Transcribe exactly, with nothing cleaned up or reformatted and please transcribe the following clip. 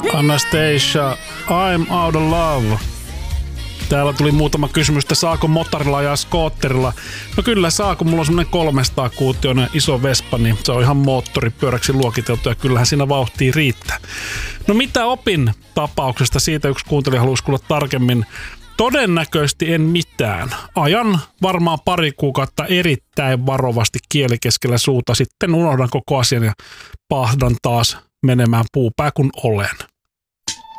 Anastasia, I'm out of love. Täällä tuli muutama kysymys, että saako motorilla ja skootterilla. No kyllä saa, kun mulla on semmonen kolmesataa kuutioinen iso Vespa, niin se on ihan moottoripyöräksi luokiteltu ja kyllähän siinä vauhtia riittää. No mitä opin tapauksesta? Siitä yksi kuuntelija haluaisi kuulla tarkemmin. Todennäköisesti en mitään. Ajan varmaan pari kuukautta erittäin varovasti kieli keskellä suuta. Sitten unohdan koko asian ja pahdan taas menemään puupää kun olen.